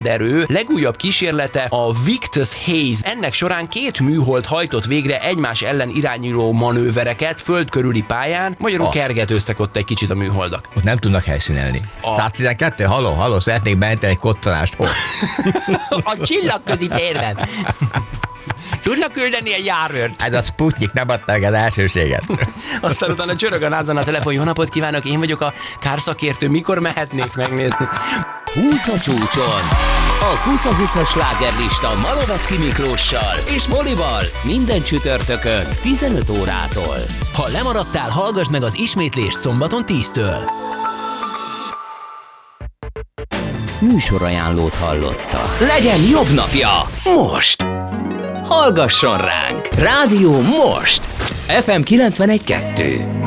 erő legújabb kísérlete a Victus Haze. Ennek során 2 műhold hajtott végre egymás ellen irányuló manővereket föld körüli pályán, magyarul kergetőztek ott egy kicsit a műholdak. Ott nem tudnak helyszínelni. 112? Halló, szeretnék bejelenteni egy kottanást. A csillagközi térben. Tudnak küldeni egy járőrt? Ez a Sputnik nem adta meg az elsőséget. Aztán utána csörög a názon a telefon. Jó napot kívánok, én vagyok a kárszakértő, mikor mehetnék megnézni? 20 a csúcson. A 20-20-as slágerlista Malovacki Miklóssal és Molival minden csütörtökön 15 órától. Ha lemaradtál, hallgass meg az ismétlést szombaton 10-től. Műsorajánlót hallotta. Legyen jobb napja most! Hallgasson ránk! Rádió most! FM 91.2